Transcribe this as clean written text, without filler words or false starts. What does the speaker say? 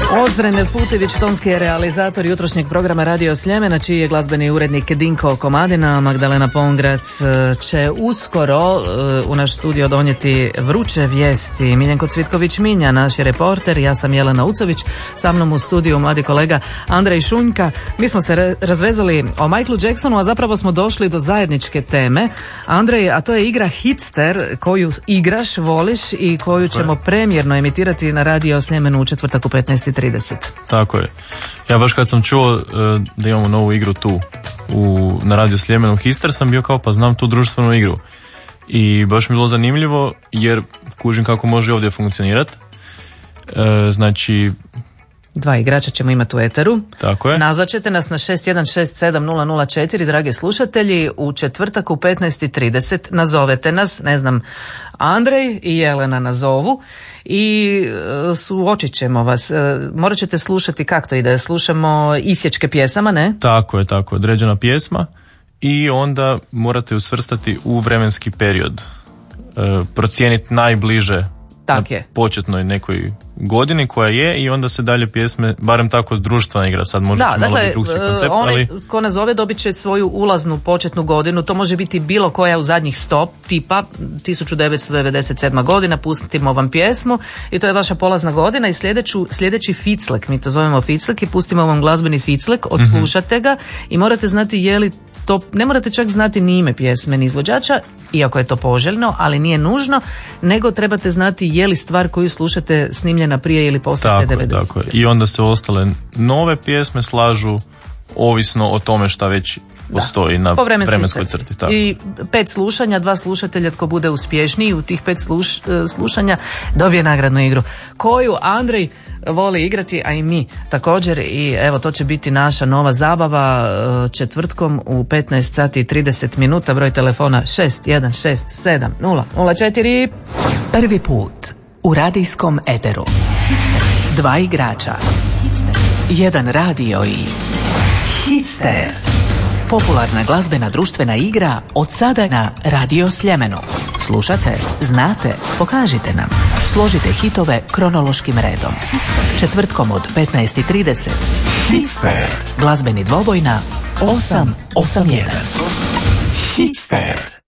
Ozren Elfutivić, tonski je realizator jutrošnjeg programa Radio Sljemena, čiji je glazbeni urednik Dinko Komadina. Magdalena Pongrac će uskoro u naš studio donijeti vruće vijesti. Miljenko Cvitković-Minja, naš je reporter, ja sam Jelena Ucović, sa mnom u studiju mladi kolega Andrej Šunjka. Mi smo se razvezali o Michaelu Jacksonu, a zapravo smo došli do zajedničke teme. Andrej, a to je igra Hitster koju igraš, voliš i koju ćemo premjerno emitirati na Radio Sljemenu u četvrtak u 15:30. Tako je. Ja baš kad sam čuo da imamo novu igru tu na Radio Sljemenu Hitster, sam bio kao pa znam tu društvenu igru. I baš mi je bilo zanimljivo jer kužim kako može ovdje funkcionirati. Znači... 2 igrača ćemo imati u eteru. Tako je. Nazvaćete nas na 61670004, drage slušatelji, u četvrtak u 15:30. Nazovete nas, ne znam, Andrej i Jelena nazovu i suočit ćemo vas. Morat ćete slušati, kako to ide, slušamo isječke pjesama, ne? Tako je, određena pjesma i onda morate ju svrstati u vremenski period. Procijeniti najbliže na početnoj nekoj godini koja je i onda se dalje pjesme, barem tako društvena igra, sad može malo biti drugčiji koncept. Onaj ko nazove dobit će svoju ulaznu početnu godinu, to može biti bilo koja u zadnjih 100, tipa 1997. godina, pustimo vam pjesmu i to je vaša polazna godina i sljedeći ficlek, mi to zovemo ficlek i pustimo vam glazbeni ficlek, odslušate ga i morate znati je li to, ne morate čak znati ni ime pjesme ni izvođača, iako je to poželjno, ali nije nužno, nego trebate znati je li stvar koju slušate snimljena prije ili poslije 90. Tako je. I onda se ostale nove pjesme slažu ovisno o tome šta već postoji na vremenskoj crti. Tako. I 5 slušanja, 2 slušatelja, tko bude uspješniji u tih 5 slušanja dobije nagradnu igru koju Andrej voli igrati, a i mi također, i evo to će biti naša nova zabava četvrtkom u 15:30. Broj telefona 61670004. Prvi put u radijskom eteru. 2 igrača, 1 radio i Hitster. Popularna glazbena društvena igra od sada na Radio Sljemenu. Slušate, znate, pokažite nam. Složite hitove kronološkim redom. Četvrtkom od 15:30. Hitster. Glazbeni dvoboj na 881. Hitster.